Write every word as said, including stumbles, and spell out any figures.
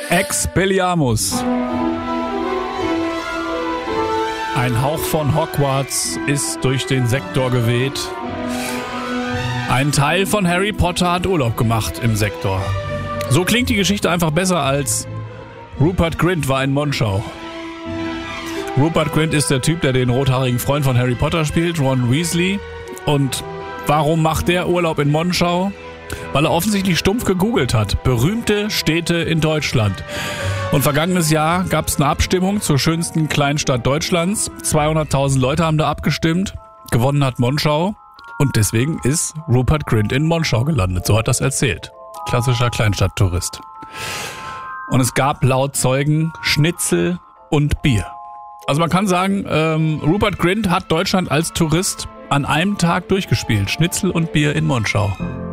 Expelliarmus. Ein Hauch von Hogwarts ist durch den Sektor geweht. Ein Teil von Harry Potter hat Urlaub gemacht im Sektor. So klingt die Geschichte einfach besser als Rupert Grint war in Monschau. Rupert Grint ist der Typ, der den rothaarigen Freund von Harry Potter spielt, Ron Weasley. Und warum macht der Urlaub in Monschau? Weil er offensichtlich stumpf gegoogelt hat. Berühmte Städte in Deutschland. Und vergangenes Jahr gab es eine Abstimmung zur schönsten Kleinstadt Deutschlands. zweihunderttausend Leute haben da abgestimmt. Gewonnen hat Monschau. Und deswegen ist Rupert Grint in Monschau gelandet. So hat das erzählt. Klassischer Kleinstadttourist. Und es gab laut Zeugen Schnitzel und Bier. Also man kann sagen, ähm, Rupert Grint hat Deutschland als Tourist an einem Tag durchgespielt. Schnitzel und Bier in Monschau.